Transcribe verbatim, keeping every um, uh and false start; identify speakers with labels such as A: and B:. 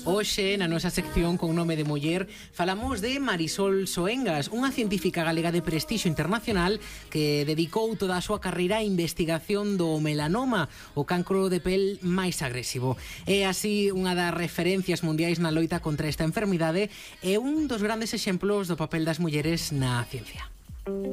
A: Hoxe, na nosa sección con nome de muller, falamos de Marisol Soengas, unha científica galega de prestixio internacional que dedicou toda a súa carreira á investigación do melanoma, o cancro de pel máis agresivo. É así unha das referencias mundiais na loita contra esta enfermidade e un dos grandes exemplos do papel das mulleres na ciencia.